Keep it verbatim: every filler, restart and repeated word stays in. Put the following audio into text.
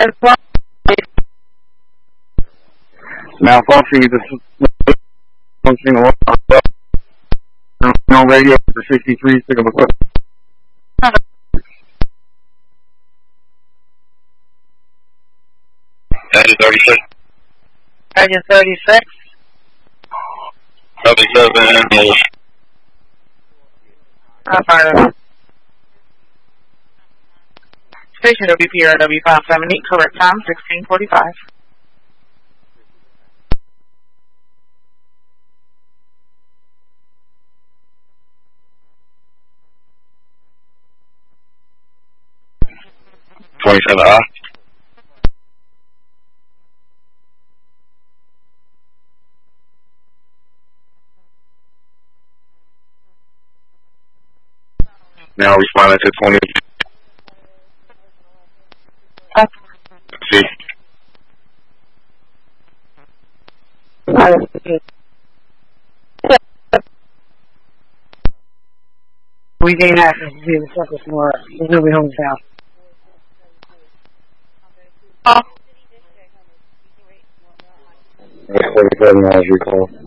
Malfunctioning the functioning no radio for sixty-three, pick up a quick. Engine thirty-six. Engine thirty-six. W seven. Affirmative. Station W P R W five seventy, correct time sixteen forty-five. twenty-seven I. Now responding to twenty. Uh, See. We gain access to the circle for the Ruby Home South. forty-seven miles recall.